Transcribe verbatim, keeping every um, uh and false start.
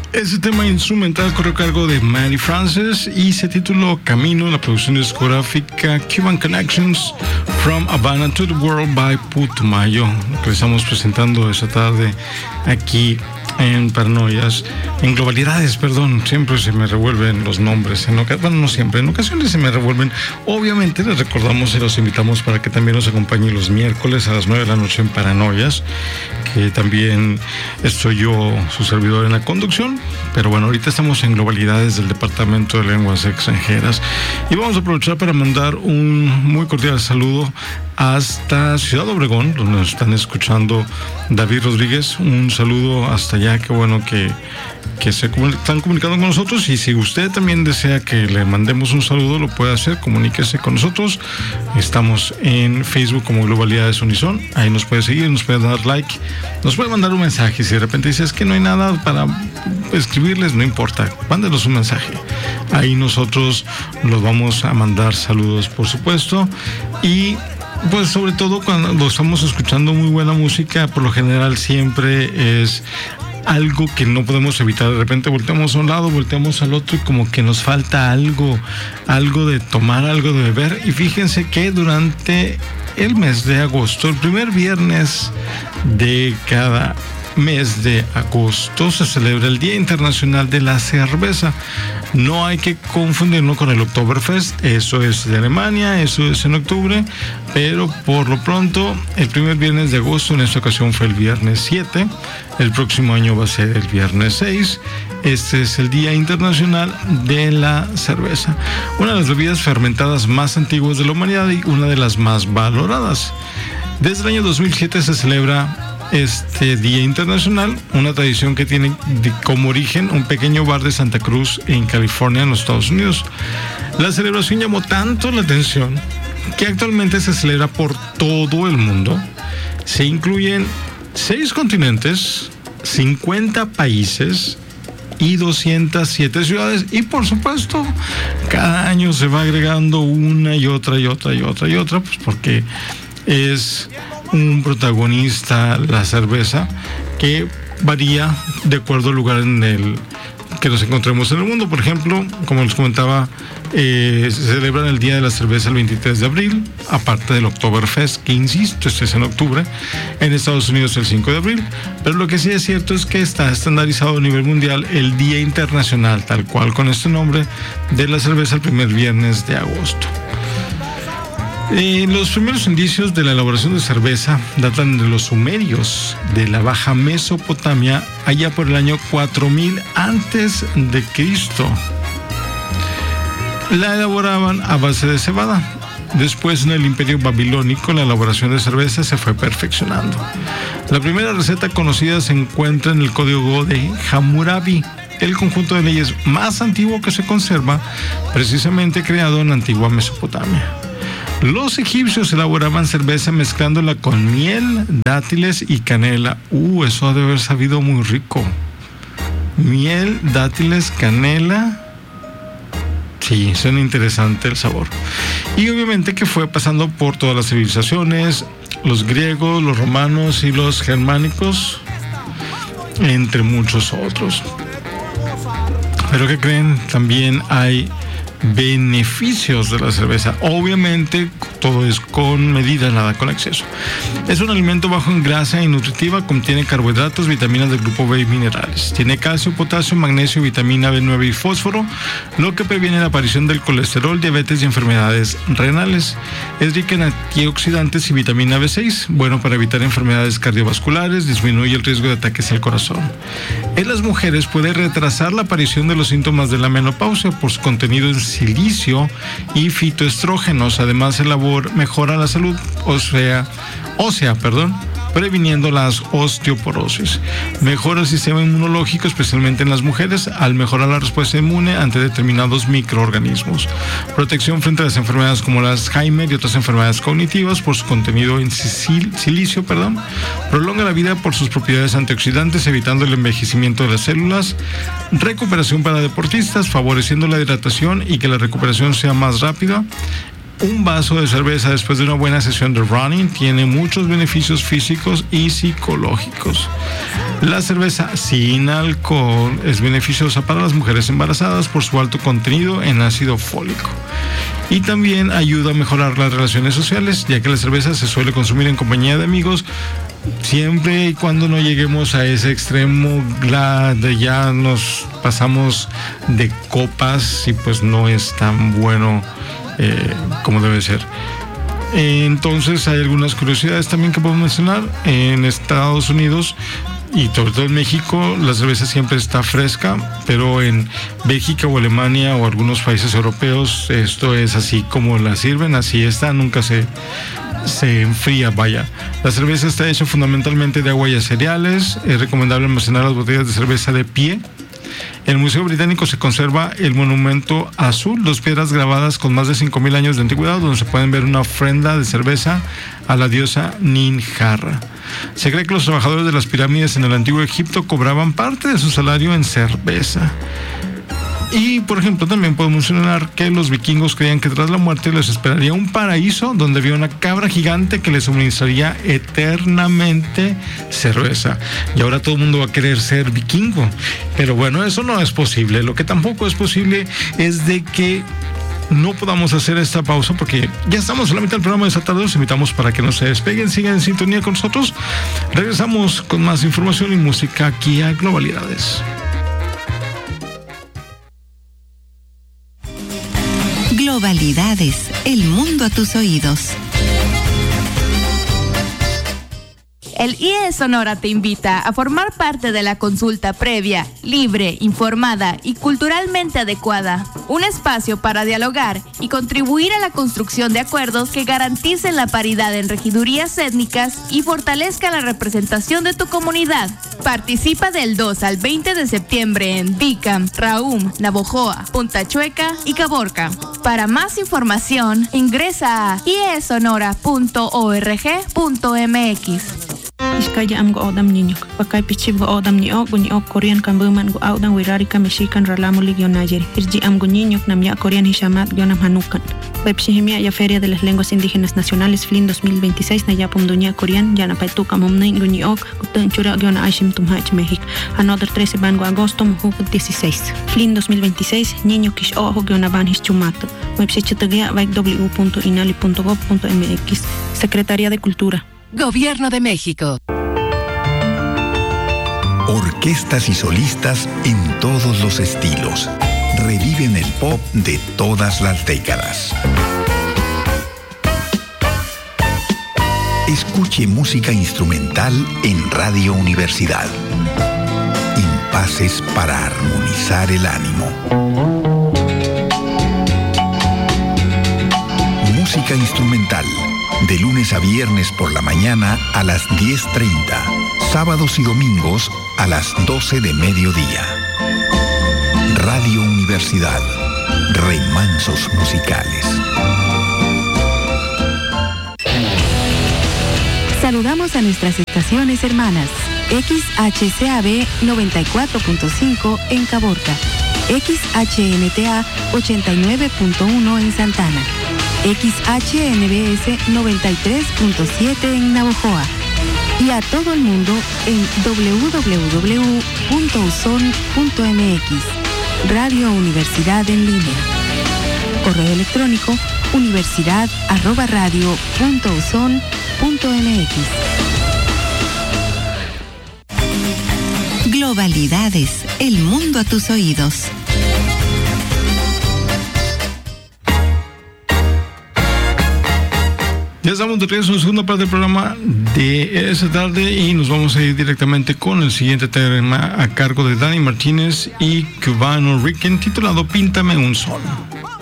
Ese tema instrumental corrió a cargo de Mary Frances y se tituló Camino, la producción discográfica Cuban Connections, From Havana to the World by Putumayo, que estamos presentando esta tarde aquí en Paranoias, en Globalidades, perdón, siempre se me revuelven los nombres, en oca- bueno, no siempre, en ocasiones se me revuelven. Obviamente les recordamos y los invitamos para que también nos acompañen los miércoles a las nueve de la noche en Paranoias, que también estoy yo, su servidor, en la conducción. Pero bueno, ahorita estamos en Globalidades del Departamento de Lenguas Extranjeras y vamos a aprovechar para mandar un muy cordial saludo hasta Ciudad Obregón, donde nos están escuchando David Rodríguez. Un saludo hasta allá, qué bueno que, que se comun- están comunicando con nosotros, y si usted también desea que le mandemos un saludo, lo puede hacer, comuníquese con nosotros. Estamos en Facebook como Globalidades Unison, ahí nos puede seguir, nos puede dar like, nos puede mandar un mensaje. Si de repente dices que no hay nada para escribirles, no importa, mándenos un mensaje, ahí nosotros los vamos a mandar saludos, por supuesto. Y pues sobre todo cuando estamos escuchando muy buena música, por lo general siempre es algo que no podemos evitar. De repente volteamos a un lado, volteamos al otro y como que nos falta algo, algo de tomar, algo de beber. Y fíjense que durante el mes de agosto, el primer viernes de cada mes de agosto, se celebra el Día Internacional de la Cerveza. No hay que confundirlo con el Oktoberfest, eso es de Alemania, eso es en octubre, pero por lo pronto el primer viernes de agosto, en esta ocasión fue el viernes siete, el próximo año va a ser el viernes seis. Este es el Día Internacional de la Cerveza, una de las bebidas fermentadas más antiguas de la humanidad y una de las más valoradas. Desde el año dos mil siete se celebra este Día Internacional, una tradición que tiene como origen un pequeño bar de Santa Cruz en California, en los Estados Unidos. La celebración llamó tanto la atención que actualmente se celebra por todo el mundo. Se incluyen seis continentes, cincuenta países y doscientas siete ciudades, y por supuesto cada año se va agregando una y otra y otra y otra y otra, pues porque es un protagonista la cerveza que varía de acuerdo al lugar en el que nos encontremos en el mundo. Por ejemplo, como les comentaba, eh, se celebran el Día de la Cerveza el veintitrés de abril, aparte del Oktoberfest, que insisto, este es en octubre, en Estados Unidos el cinco de abril, pero lo que sí es cierto es que está estandarizado a nivel mundial el Día Internacional, tal cual con este nombre, de la cerveza el primer viernes de agosto. Eh, los primeros indicios de la elaboración de cerveza datan de los sumerios de la Baja Mesopotamia, allá por el año cuatro mil antes de Cristo. La elaboraban a base de cebada. Después, en el Imperio Babilónico, la elaboración de cerveza se fue perfeccionando. La primera receta conocida se encuentra en el Código de Hammurabi, el conjunto de leyes más antiguo que se conserva, precisamente creado en la antigua Mesopotamia. Los egipcios elaboraban cerveza mezclándola con miel, dátiles y canela. Uh, eso ha de haber sabido muy rico. Miel, dátiles, canela. Sí, suena interesante el sabor. Y obviamente que fue pasando por todas las civilizaciones, los griegos, los romanos y los germánicos, entre muchos otros. Pero ¿qué creen? También hay beneficios de la cerveza. Obviamente todo es con medida, nada con exceso. Es un alimento bajo en grasa y nutritiva, contiene carbohidratos, vitaminas del grupo B y minerales. Tiene calcio, potasio, magnesio, vitamina B nueve y fósforo, lo que previene la aparición del colesterol, diabetes y enfermedades renales. Es rica en antioxidantes y vitamina B seis, bueno para evitar enfermedades cardiovasculares, disminuye el riesgo de ataques al corazón. En las mujeres puede retrasar la aparición de los síntomas de la menopausia por su contenido en silicio y fitoestrógenos. Además, elabora mejora la salud ósea, ósea, perdón, previniendo la osteoporosis. Mejora el sistema inmunológico, especialmente en las mujeres, al mejorar la respuesta inmune ante determinados microorganismos. Protección frente a las enfermedades como las Alzheimer y otras enfermedades cognitivas por su contenido en sil- silicio, perdón. Prolonga la vida por sus propiedades antioxidantes, evitando el envejecimiento de las células. Recuperación para deportistas, favoreciendo la hidratación y que la recuperación sea más rápida. Un vaso de cerveza después de una buena sesión de running tiene muchos beneficios físicos y psicológicos. La cerveza sin alcohol es beneficiosa para las mujeres embarazadas por su alto contenido en ácido fólico. Y también ayuda a mejorar las relaciones sociales, ya que la cerveza se suele consumir en compañía de amigos, siempre y cuando no lleguemos a ese extremo de ya nos pasamos de copas y pues no es tan bueno eh, como debe ser. Entonces hay algunas curiosidades también que podemos mencionar. En Estados Unidos y sobre todo en México la cerveza siempre está fresca, pero en Bélgica o Alemania o algunos países europeos esto es así como la sirven, así está, nunca se, se enfría, vaya. La cerveza está hecha fundamentalmente de agua y cereales. Es recomendable almacenar las botellas de cerveza de pie. En el Museo Británico se conserva el monumento azul, dos piedras grabadas con más de cinco mil años de antigüedad, donde se pueden ver una ofrenda de cerveza a la diosa Ninjarra. Se cree que los trabajadores de las pirámides en el antiguo Egipto cobraban parte de su salario en cerveza. Y, por ejemplo, también podemos mencionar que los vikingos creían que tras la muerte les esperaría un paraíso donde había una cabra gigante que les suministraría eternamente cerveza. Y ahora todo el mundo va a querer ser vikingo. Pero bueno, eso no es posible. Lo que tampoco es posible es de que no podamos hacer esta pausa porque ya estamos a la mitad del programa de esta tarde. Los invitamos para que no se despeguen, sigan en sintonía con nosotros. Regresamos con más información y música aquí a Globalidades. Globalidades, el mundo a tus oídos. El I E Sonora te invita a formar parte de la consulta previa, libre, informada y culturalmente adecuada. Un espacio para dialogar y contribuir a la construcción de acuerdos que garanticen la paridad en regidurías étnicas y fortalezcan la representación de tu comunidad. Participa del dos al veinte de septiembre en Bicam, Raum, Navojoa, Punta Chueca y Caborca. Para más información, ingresa a i e sonora punto org punto m x. Iskaya am go odam niño, pakay pichib go odam ni o guni o Korean kan buman go audan wirari ka mexican ralamu ligio nayer. Irji am go niño nam ya Korean hishamat gionam hanukan. Webshihimia ya Feria de las Lenguas Indígenas Nacionales F L I N dos mil veintiséis na ya pumdunia Korean ya na paituka momnain guni ok gutun chura giona aishim tumhach México. Another trece bango agosto mujuk dieciséis. F L I N dos mil veintiséis niño kish o giona ban hischumato. Webshichetagya vaik w punto inali punto gov punto m x. Secretaría de Cultura. Gobierno de México. Orquestas y solistas en todos los estilos. Reviven el pop de todas las décadas. Escuche música instrumental en Radio Universidad. Impases para armonizar el ánimo. Música instrumental. De lunes a viernes por la mañana a las diez treinta. Sábados y domingos a las doce de mediodía. Radio Universidad. Remansos musicales. Saludamos a nuestras estaciones hermanas. X H C A B noventa y cuatro punto cinco en Caborca. X H N T A ochenta y nueve punto uno en Santana. X H N B S noventa y tres punto siete en Navojoa y a todo el mundo en w w w punto u s o n punto m x. Radio Universidad en línea. Correo electrónico universidad arroba radio punto u s o n punto m x. Globalidades, el mundo a tus oídos. Ya estamos de regreso en la segunda parte del programa de esta tarde y nos vamos a ir directamente con el siguiente tema a cargo de Dani Martínez y Cubano Rican titulado Píntame un sol.